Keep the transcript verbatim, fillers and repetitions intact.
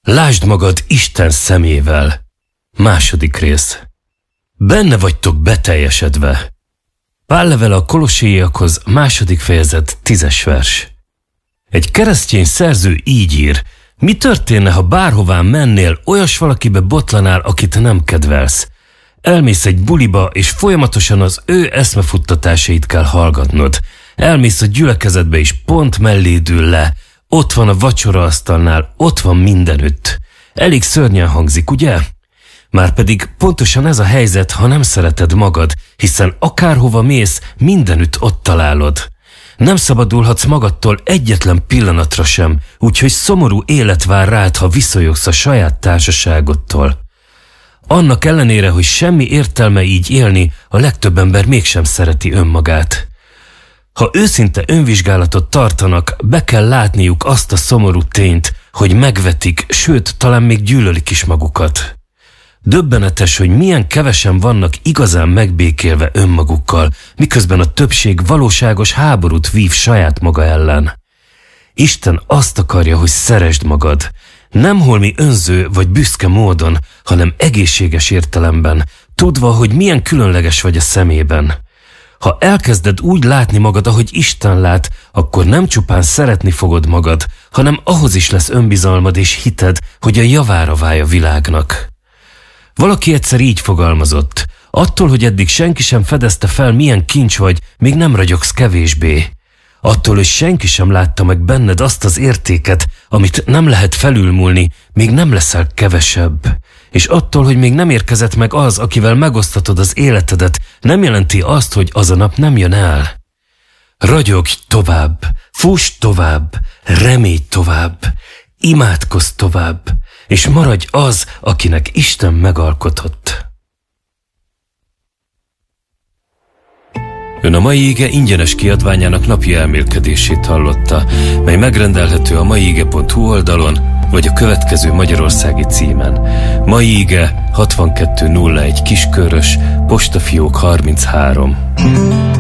Lásd magad Isten szemével. Második rész. Benne vagytok beteljesedve. Pál levele a Kolosséiakhoz, második fejezet, tízes vers. Egy keresztény szerző így ír: mi történne, ha bárhová mennél, olyas valakibe botlanál, akit nem kedvelsz? Elmész egy buliba, és folyamatosan az ő eszmefuttatásait kell hallgatnod. Elmész a gyülekezetbe, és pont melléd ül le. Ott van a vacsoraasztalnál, ott van mindenütt. Elég szörnyen hangzik, ugye? Márpedig pontosan ez a helyzet, ha nem szereted magad, hiszen akárhova mész, mindenütt ott találod. Nem szabadulhatsz magadtól egyetlen pillanatra sem, úgyhogy szomorú élet vár rád, ha viszonyogsz a saját társaságodtól. Annak ellenére, hogy semmi értelme így élni, a legtöbb ember mégsem szereti önmagát. Ha őszinte önvizsgálatot tartanak, be kell látniuk azt a szomorú tényt, hogy megvetik, sőt, talán még gyűlölik is magukat. Döbbenetes, hogy milyen kevesen vannak igazán megbékélve önmagukkal, miközben a többség valóságos háborút vív saját maga ellen. Isten azt akarja, hogy szeresd magad, nem holmi önző vagy büszke módon, hanem egészséges értelemben, tudva, hogy milyen különleges vagy a szemében. Ha elkezded úgy látni magad, ahogy Isten lát, akkor nem csupán szeretni fogod magad, hanem ahhoz is lesz önbizalmad és hited, hogy a javára válj a világnak. Valaki egyszer így fogalmazott: attól, hogy eddig senki sem fedezte fel, milyen kincs vagy, még nem ragyogsz kevésbé. Attól, hogy senki sem látta meg benned azt az értéket, amit nem lehet felülmúlni, még nem leszel kevesebb. És attól, hogy még nem érkezett meg az, akivel megosztatod az életedet, nem jelenti azt, hogy az a nap nem jön el. Ragyogj tovább, fuss tovább, remélj tovább, imádkozz tovább, és maradj az, akinek Isten megalkotott. Ön a mai ige ingyenes kiadványának napi elmélkedését hallotta, mely megrendelhető a maiige pont hu oldalon, vagy a következő magyarországi címen. Mai ige hatvankettő nulla egy Kiskörös, postafiók harminchárom.